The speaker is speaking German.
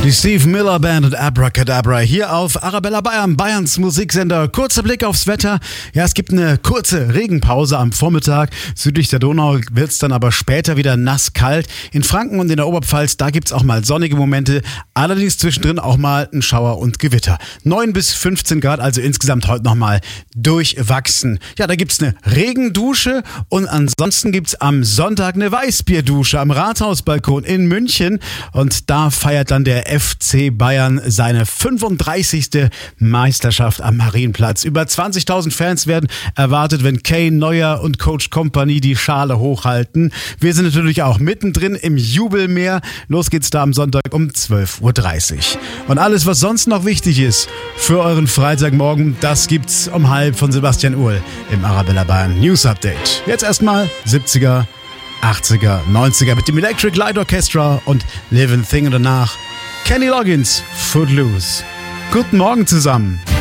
Die Steve Miller Band und Abracadabra hier auf Arabella Bayern, Bayerns Musiksender. Kurzer Blick aufs Wetter. Ja, es gibt eine kurze Regenpause am Vormittag. Südlich der Donau wird es dann aber später wieder nass-kalt. In Franken und in der Oberpfalz, da gibt es auch mal sonnige Momente. Allerdings zwischendrin auch mal ein Schauer und Gewitter. 9 bis 15 Grad, also insgesamt heute nochmal durchwachsen. Ja, da gibt es eine Regendusche und ansonsten gibt es am Sonntag eine Weißbierdusche am Rathausbalkon in München. Und da feiert dann der FC Bayern seine 35. Meisterschaft am Marienplatz. Über 20.000 Fans werden erwartet, wenn Kane, Neuer und Coach Kompany die Schale hochhalten. Wir sind natürlich auch mittendrin im Jubelmeer. Los geht's da am Sonntag um 12.30 Uhr. Und alles, was sonst noch wichtig ist für euren Freitagmorgen, das gibt's um 12:30 von Sebastian Uhl im Arabella Bayern News Update. Jetzt erstmal 70er, 80er, 90er mit dem Electric Light Orchestra und Living Thing und danach Kenny Loggins, Footloose. Guten Morgen zusammen.